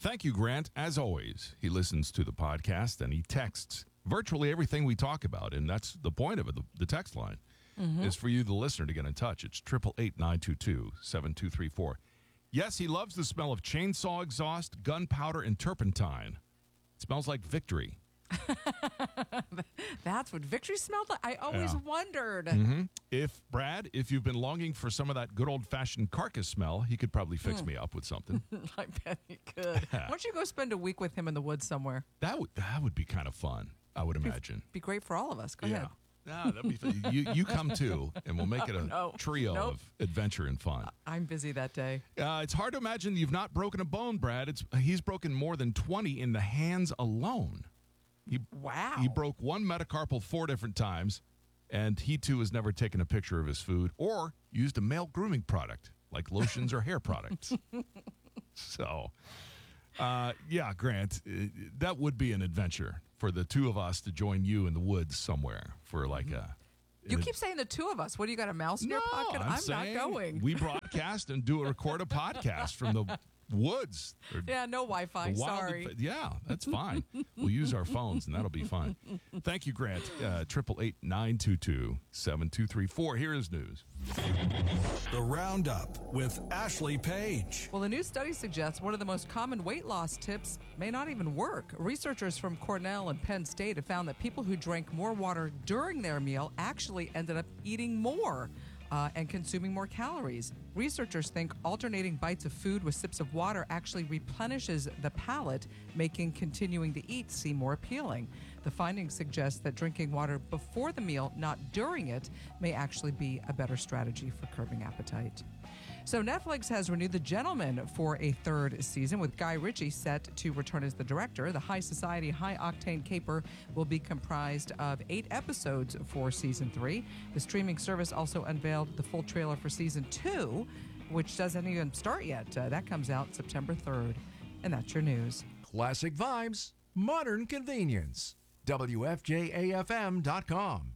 Thank you, Grant. As always, he listens to the podcast and he texts virtually everything we talk about. And that's the point of it. The text line is for you, the listener, to get in touch. It's 888-922-7234. Yes, he loves the smell of chainsaw exhaust, gunpowder, and turpentine. It smells like victory. That's what victory smelled like? I always wondered. If you've been longing for some of that good old-fashioned carcass smell, he could probably fix me up with something. I bet he could. Why don't you go spend a week with him in the woods somewhere? That would be kind of fun, I would imagine. Be great for all of us. Go ahead. No, that'd be fun. You come too, and we'll make it a trio of adventure and fun. I'm busy that day. It's hard to imagine you've not broken a bone, Brad. He's broken more than 20 in the hands alone. Wow. He broke one metacarpal 4 different times, and he too has never taken a picture of his food or used a male grooming product like lotions or hair products. So, Grant, that would be an adventure for the two of us to join you in the woods somewhere for like a... You keep saying the two of us. What, do you got a mouse in your pocket? I'm not going. We broadcast and record a podcast from the woods. Yeah, no Wi-Fi. Sorry. Yeah, that's fine. We'll use our phones, and that'll be fine. Thank you, Grant. 888-922-7234. Here is news. The Roundup with Ashley Page. Well, a new study suggests one of the most common weight loss tips may not even work. Researchers from Cornell and Penn State have found that people who drank more water during their meal actually ended up eating more and consuming more calories. Researchers think alternating bites of food with sips of water actually replenishes the palate, making continuing to eat seem more appealing. The findings suggest that drinking water before the meal, not during it, may actually be a better strategy for curbing appetite. So Netflix has renewed The Gentleman for a 3rd season, with Guy Ritchie set to return as the director. The high society, high-octane caper will be comprised of 8 episodes for Season 3. The streaming service also unveiled the full trailer for Season 2, which doesn't even start yet. That comes out September 3rd. And that's your news. Classic vibes, modern convenience. WFJAFM.com.